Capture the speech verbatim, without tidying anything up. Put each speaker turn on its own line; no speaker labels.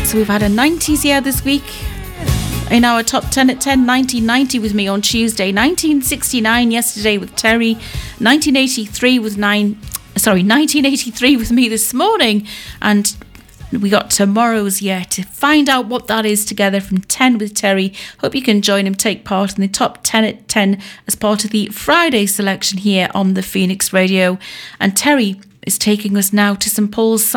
So we've had a nineties year this week. In our top ten at ten, nineteen ninety with me on Tuesday, nineteen sixty-nine yesterday with Terry, nineteen eighty-three with nine, sorry, nineteen eighty-three with me this morning, and we got tomorrow's year to find out what that is together from ten with Terry. Hope you can join him, take part in the top ten at ten as part of the Friday selection here on the Phoenix Radio. And Terry is taking us now to Saint Paul's